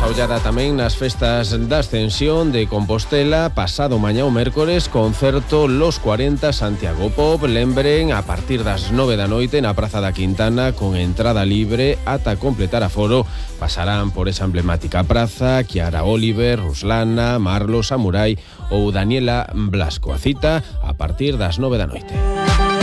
a ollada tamén nas festas da Ascensión de Compostela. Pasado mañá o mércores, concerto Los 40 Santiago Pop. Lembren, a partir das 9 da noite na Praza da Quintana, con entrada libre ata completar aforo. Pasarán por esa emblemática praza Chiara Oliver, Ruslana, Marlo Samurai ou Daniela Blasco. A cita a partir das 9 da noite.